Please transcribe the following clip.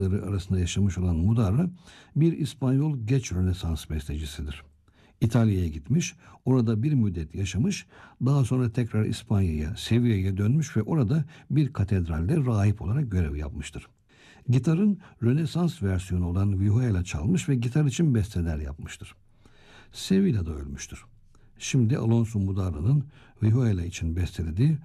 arasında yaşamış olan Mudarra bir İspanyol geç Rönesans bestecisidir. İtalya'ya gitmiş, orada bir müddet yaşamış, daha sonra tekrar İspanya'ya, Sevilla'ya dönmüş ve orada bir katedralde rahip olarak görev yapmıştır. Gitarın Rönesans versiyonu olan vihuela çalmış ve gitar için besteler yapmıştır. Sevilla'da ölmüştür. Şimdi Alonso Mudarra'nın vihuela için bestelediği